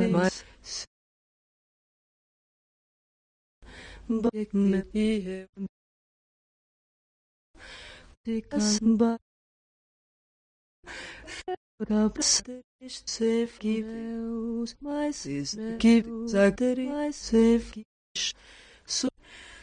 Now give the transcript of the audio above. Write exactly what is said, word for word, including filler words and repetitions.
my but me here take us but up safe give my sister give my safe so